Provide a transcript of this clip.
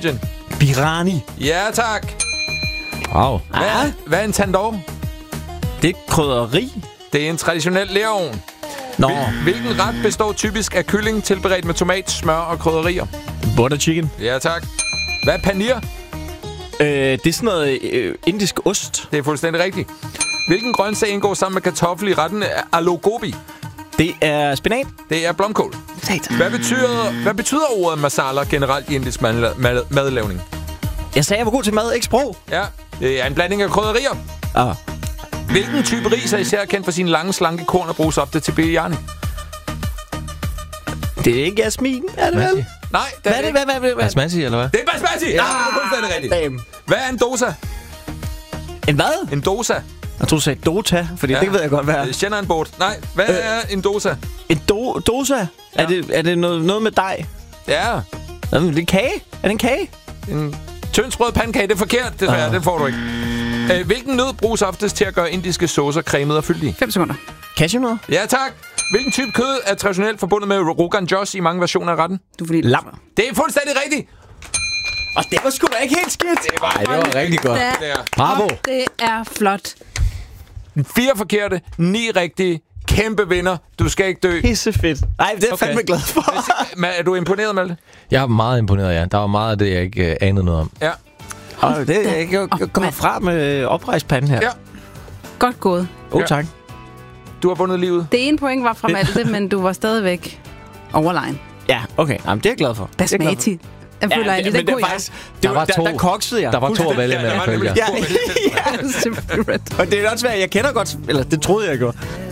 Indien? Birani. Ja, tak. Wow. Hvad er en tandoor? Det er krydderi. Det er en traditionel lerovn. Nå. Hvilken ret består typisk af kylling tilberedt med tomat, smør og krydderier? Butter chicken. Ja, tak. Hvad er paneer? Det er sådan noget indisk ost. Det er fuldstændig rigtigt. Hvilken grøntsag indgår sammen med kartoffel i retten aloo gobi? Det er spinat. Det er blomkål. Satan. Hvad betyder ordet masala generelt i indisk madlavning? Jeg sagde, jeg var god til mad, ikke sprog. Ja, det er en blanding af krydderier. Hvilken type ris er især kendt for sine lange, slanke korn og bruges ofte til biryani? Det er ikke jasmin, er det vel? Nej, det er det ikke. Hvad? Basmati, eller hvad? Det er basmati! Ja, fuldstændig rigtigt. Damn. Hvad er en dosa? En hvad? En dosa. Jeg tror, du sagde Dota, fordi det ved jeg godt, hvad er. Shenanboard. Nej, hvad er en dosa? En dosa? Ja. Er det noget med dej? Ja. Er det en kage? Er det en kage? En tyndsprød pandekage. Det er forkert, desværre. Det får du ikke. Hvilken nød bruges oftest til at gøre indiske saucer cremede og fyldige? 5 sekunder. Cashewnød? Ja, tak. Hvilken type kød er traditionelt forbundet med Rogan Josh i mange versioner af retten? Du får lige lam. Det er fuldstændig rigtigt. Og det var sgu da ikke helt skidt. Nej, det var rigtig godt. Bravo. Det er flot. 4 forkerte, 9 rigtige. Kæmpe vinder. Du skal ikke dø. Pisse fedt. Nej, det er fandme glad for. Er du imponeret, Malte? Jeg er meget imponeret, ja. Der var meget af det, jeg ikke anede noget om. Ja. Og det går fra med oprejspanden her. Ja. Godt gået. Tak. Du har vundet livet. Det ene point var fra Malte, men du var stadigvæk overlegen. Ja, okay. Jamen, det er jeg glad for. Basmati. Jeg føler, at det er god faktisk. Der koksede jeg. Der var 2 at vælge med, følger. Ja, og det er også svært. Jeg kender godt, eller det troede jeg godt.